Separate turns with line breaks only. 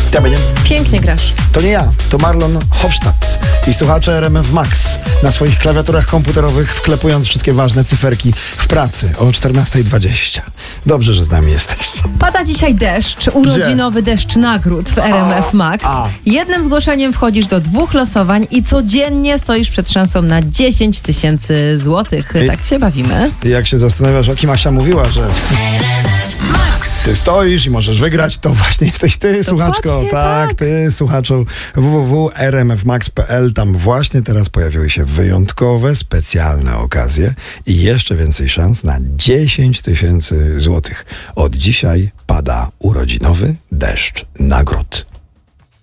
Pięknie grasz.
To nie ja, to Marlon Hofstadt i słuchacze RMF Max na swoich klawiaturach komputerowych, wklepując wszystkie ważne cyferki w pracy o 14:20. Dobrze, że z nami jesteście.
Pada dzisiaj deszcz, urodzinowy deszcz nagród w RMF Max. Jednym zgłoszeniem wchodzisz do 2 losowań i codziennie stoisz przed szansą na 10 000 złotych. Tak się bawimy.
Jak się zastanawiasz, o kim Asia mówiła, że ty stoisz i możesz wygrać, to właśnie jesteś ty, słuchaczko. Tak, ty, słuchaczu www.rmfmax.pl. Tam właśnie teraz pojawiły się wyjątkowe, specjalne okazje i jeszcze więcej szans na 10 000 złotych. Od dzisiaj pada urodzinowy deszcz nagród.